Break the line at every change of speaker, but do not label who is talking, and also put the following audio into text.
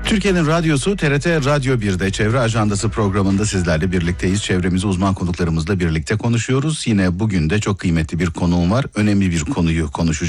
Türkiye'nin radyosu TRT Radyo 1'de Çevre Ajandası programında sizlerle birlikteyiz. Çevremizi uzman konuklarımızla birlikte konuşuyoruz. Yine bugün de çok kıymetli bir konuğum var. Önemli bir konuyu konuşacağız.